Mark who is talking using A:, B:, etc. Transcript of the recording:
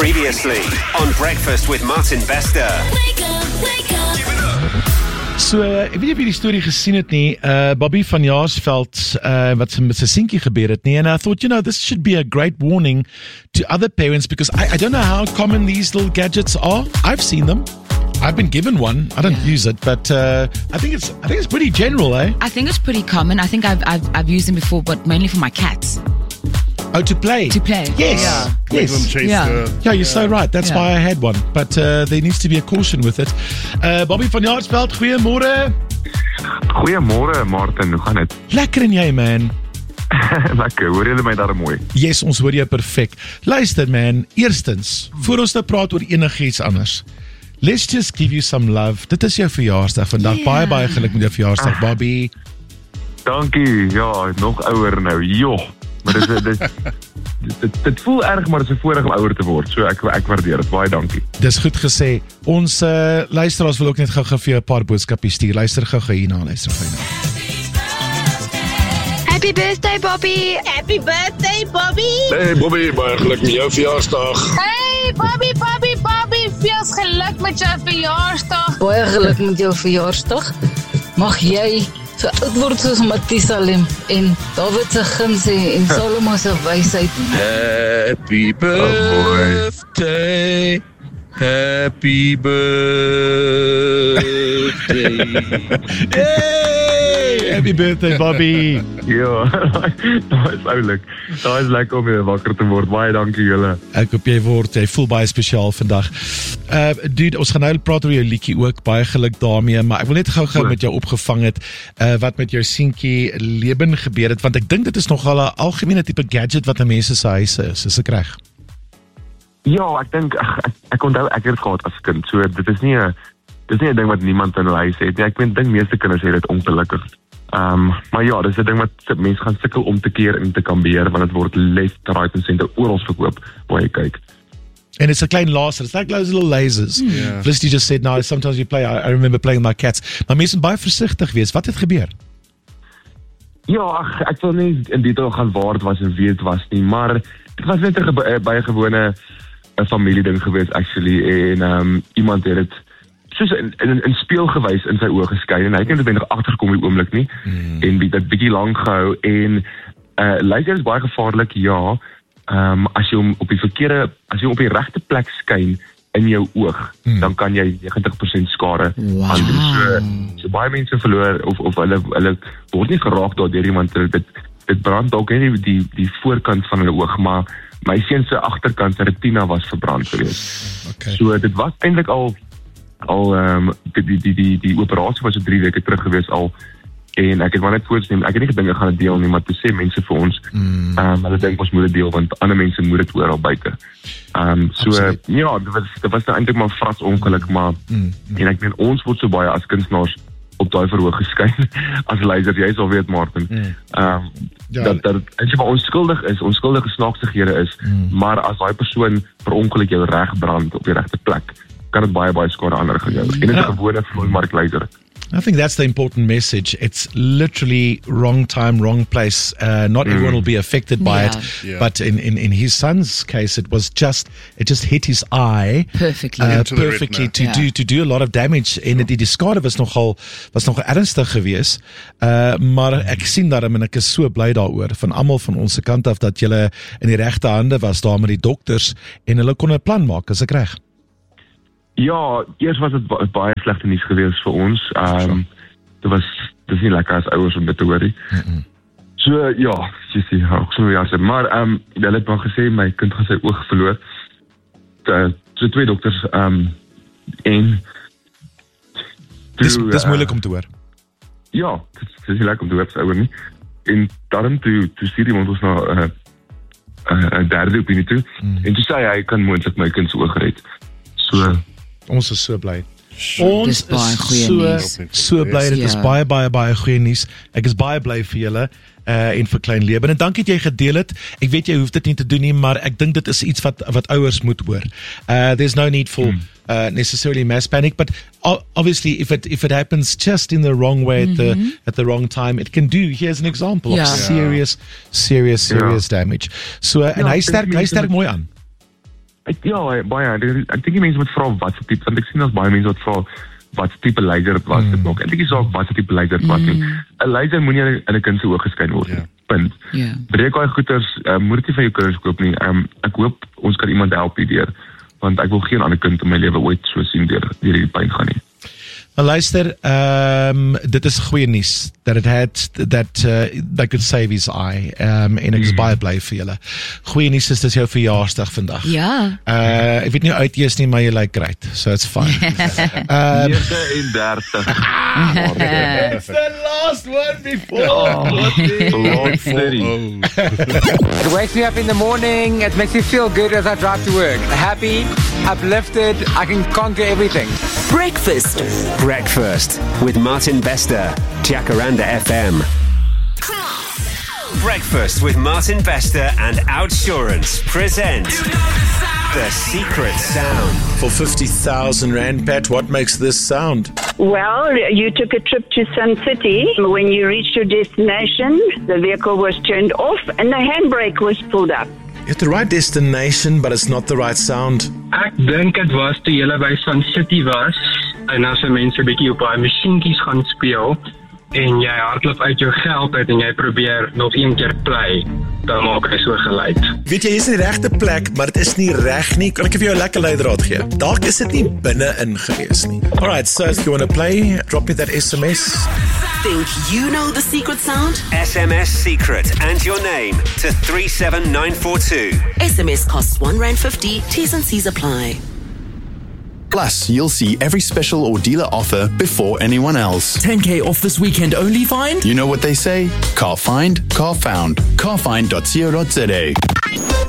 A: Previously on Breakfast with Martin Bester.
B: Wake up.
C: So, ek weet nie of jy die storie gesien het nie, Bobby van Jaarsveld, wat met sy seentjie gebeur het nie, and I thought, this should be a great warning to other parents, because I don't know how common these little gadgets are. I've seen them. I've been given one. I don't use it, but I think it's pretty general, eh?
D: I think it's pretty common. I think I've used them before, but mainly for my cats.
C: Oh, to play?
D: To play.
C: Yes.
D: Yeah.
E: Make them chase
C: Yeah, you're so right. That's
D: Yeah.
C: why I had one. But there needs to be a caution with it. Bobby van Jaarsveld, goeiemôre.
F: Goeiemôre Martin, hoe gaan dit?
C: Lekker en jy, man?
F: Lekker, hoor julle my daar mooi?
C: Yes, ons hoor jou perfek. Luister, man, eerstens, voor ons nou praat oor enigiets anders, let's just give you some love. Dit is jou verjaarsdag vandag.
D: Yeah.
C: Baie geluk met jou verjaarsdag, Bobby.
F: Dankie, ja, nog ouer nou, joh. Maar dit voel erg, maar dit is 'n voorreg om ouer te word. So ek waardeer dit, baie dankie.
C: Dis goed gesê. Ons luisteraars wil ook net gou vir jou 'n paar boodskapies stuur. Luister gou hierna,
G: Happy birthday, Bobby!
B: Happy birthday, Bobby.
E: Hey Bobby, baie geluk met jou verjaarsdag.
G: Hey, Bobby, veel geluk met jou verjaarsdag.
H: Baie geluk met jou verjaarsdag. Mag jy so oud word soos Matusalem en Dawid se guns hê en Salomo se wysheid.
E: Happy birthday. Happy birthday.
C: Hey, happy birthday, Bobby.
F: Ja, daar is oulik. Daar is lekker om weer wakker te word. Baie dankie julle.
C: Ek hoop jy voel baie spesiaal vandag. Dude, ons gaan nou praat oor jou liedjie ook, baie geluk daarmee, maar ek wil net gou met jou opgevang het, wat met jou seentjie Leben gebeur het, want ek dink dit is nogal 'n algemene tipe gadget wat in mense se huise is ek reg?
F: Ja, ek dink, ek onthou ek het dit gehad as kind, so dit is nie 'n ding wat niemand in hulle huis het nie. Ek dink meeste kinders het dit ongelukkig. Maar ja, dis 'n ding wat mense gaan sukkel om te keer en te kan beheer, want dit word left, right en center oral verkoop waar jy kyk.
C: And it's a klein laser. It's like those little lasers.
E: Yeah.
C: Felicity just said, no, sometimes you play, I remember playing with my cats. Maar mense moet baie versigtig wees. Wat het gebeur?
F: Ja, ek wil nie in detail gaan waar het was en wie het was nie, maar dit was net 'n baie gewone familie ding gewees actually, en iemand het dit soos in speel gewys in sy oë geskyn, en hy het nie noodwendig agtergekom die oomblik nie, en dit bietjie lank gehou, en laser is baie gevaarlik, ja, as jy hom op die regte plek skyn in jou oog, dan kan jy 90% skade aan doen. So baie mense verloor, of hulle word nie geraak daardeur iemand, dit brand dalk net die voorkant van hulle oog, maar my seun se agterkant, sy retina was verbrand geweest.
C: Okay.
F: So dit was eintlik al die operasie was so 3 weke terug geweest al, en ek het maar net voorgestem, ek het nie gedink ek gaan dit deel nie, maar toe sê mense vir ons, hulle dink ons moet dit deel, want ander mense moet dit oral buite. Ja, dit was eintlik maar 'n frats ongeluk, maar en ek meen ons word so baie as kunstenaars op daai verhoog geskyn, as leiers, jy sal weet Martin, dat as jy maar onskuldige snaakstighede is, maar as daai persoon per ongeluk jou reg brand op die regte plek, kan dit baie skade aan gaan jou. En dit is 'n gewone vloeimarkleiser.
C: I think that's the important message. It's literally wrong time, wrong place. Not everyone will be affected by it, but in his son's case, it just hit his eye
D: Perfectly.
C: perfectly to do a lot of damage. En die skade was nogal ernstig geweest. Maar ek sien daarom, en ek is so bly daaroor van almal van ons se kant af dat julle in die regte hande was daar met die dokters en hulle kon 'n plan maak, as ek reg.
F: Ja, eers was dit baie slegte nuus geweest vir ons. Dit is nie lekker as ouers om dit te hoor nie. So ja, maar hulle het maar gesê my kind gaan sy oog verloor. So 2 dokters en
C: Dis moeilik om te hoor.
F: Ja, dit is nie lekker om te hoor ouer nie. En daarom toe stuur iemand ons na 'n derde opinie toe, en toe sê hy kan moontlik my kind se oog red. So
C: ons is so bly. Ons
D: Dis baie goeie nuus.
C: so bly, dit is baie goeie nuus. Ek is baie bly vir julle en vir Klein Leben. En dankie dat jy gedeel het. Ek weet jy hoef dit nie te doen nie, maar ek dink dit is iets wat ouers moet hoor. There's no need for necessarily mass panic, but obviously if it happens just in the wrong way at the wrong time, it can do, here's an example of serious damage. So en hy sterk mooi aan.
F: Ja, baie. Ek dink die mense moet vra wat se tipe, want ek sien daar's baie mense wat vra wat se tipe laser dit was. Dit maak eintlik nie saak wat se tipe laser dit was nie. 'n Laser moenie in 'n kind se oë geskyn word. Punt. Breek daai goeters, moet dit nie van jou kinders koop nie. Ek hoop ons kan iemand help hierdeur, want ek wil geen ander kind in my lewe ooit so sien deur hierdie pyn gaan nie.
C: Maar luister, dit is goeie nuus dat it had that could save his eye. En ek is baie bly vir julle. Goeie nuus is dis jou verjaarsdag vandag.
D: Ja.
C: Ek weet nie hoe oud jy is nie, maar jy lyk great. So it's fine.
F: 39.
C: It's the last one before.
I: It wakes me up in the morning. It makes me feel good as I drive to work. Happy, uplifted. I can conquer everything.
A: Breakfast with Martin Bester, Jacaranda FM. Breakfast with Martin Bester and Outsurance present The Secret Sound.
C: For 50,000 Rand, Pat, what makes this sound?
J: Well, you took a trip to Sun City. When you reached your destination, the vehicle was turned off and the handbrake was pulled up.
C: It's the right destination, but it's not the right sound.
K: Ek dink dit was toe jy by Sun City was en as mense bietjie op daai masjienkies gaan speel en jy hardloop uit jou geld uit en jy probeer nog een keer play, dan maak hy so geluid.
C: Weet jy, jy is in die regte plek, maar dit is nie reg nie. Kan ek vir jou 'n lekker leidraad gee? Dalk is dit nie binne-in gewees nie. Alright, so if you want to play, drop me that SMS.
L: Think you know the secret sound?
A: SMS secret and your name to 37942.
L: SMS costs R1.50. T's and C's apply.
M: Plus, you'll see every special or dealer offer before anyone else.
N: 10K off this weekend only find?
M: You know what they say? Car find, car found. Carfind.co.za.